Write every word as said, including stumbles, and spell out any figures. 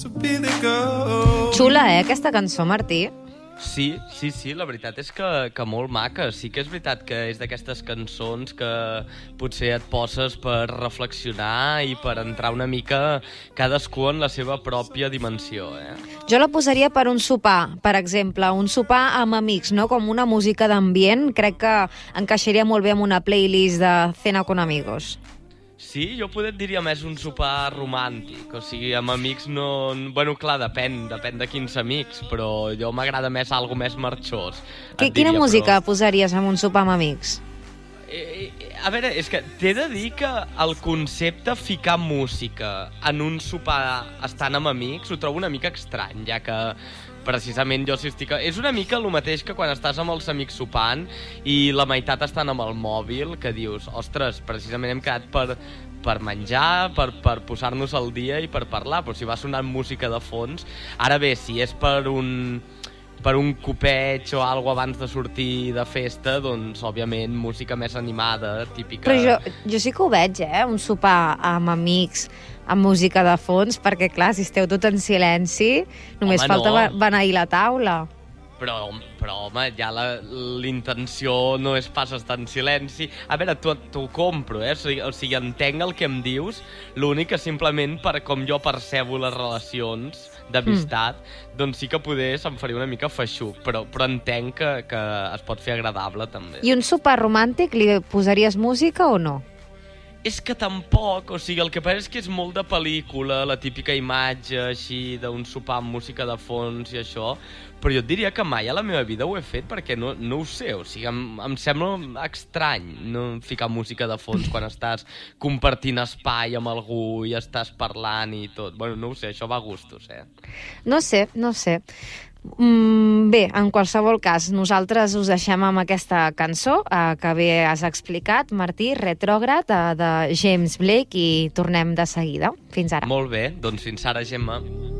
Xula, eh, aquesta cançó, Martí? Sí, sí, sí, la veritat és que, que molt maca. Sí que és veritat que és d'aquestes cançons que potser et poses per reflexionar i per entrar una mica cadascú en la seva pròpia dimensió, eh? Jo la posaria per un sopar, per exemple, un sopar amb amics, no? Com una música d'ambient, crec que encaixaria molt bé amb una playlist de cena con amigos. Sí, jo poder et diria més un sopar romàntic, o sigui, amb amics no... Bueno, clar, depèn, depèn de quins amics, però jo m'agrada més algo més marxós. Que, et quina diria, música però... posaries en un sopar amb amics? Eh, eh, a veure, és que t'he de dir que el concepte ficar música en un sopar estant amb amics ho trobo una mica estrany, ja que precisament jo si estic... És una mica el mateix que quan estàs amb els amics sopant i la meitat estan amb el mòbil, que dius, ostres, precisament hem quedat per, per menjar, per, per posar-nos al dia i per parlar, però si va sonant música de fons... Ara bé, si és per un... per un copeig o alguna abans de sortir de festa, doncs, òbviament, música més animada, típica... Però jo, jo sí que ho veig, eh? Un sopar amb amics, amb música de fons, perquè, clar, si esteu tot en silenci, només Home, falta no. beneir la taula. Però, però home, ja la, l'intenció no és pas estar en silenci. A veure, t'ho compro, eh? O sigui, o sigui, entenc el que em dius, l'únic que simplement per com jo percebo les relacions d'amistat, mm. doncs sí que poder se'm faria una mica feixuc, però, però entenc que, que es pot fer agradable, també. I un sopar romàntic, li posaries música o no? És que tampoc, o sigui, el que passa és que és molt de pel·lícula, la típica imatge així d'un sopar amb música de fons i això, però jo et diria que mai a la meva vida ho he fet perquè no, no ho sé, o sigui, em, em sembla estrany no ficar música de fons quan estàs compartint espai amb algú i estàs parlant i tot. Bueno, no ho sé, això va a gustos, eh? No sé, no sé. Mm, bé, en qualsevol cas, nosaltres us deixem amb aquesta cançó eh, que bé has explicat, Martí, Retrògrad, eh, de James Blake, i tornem de seguida. Fins ara. Molt bé, doncs fins ara, Gemma.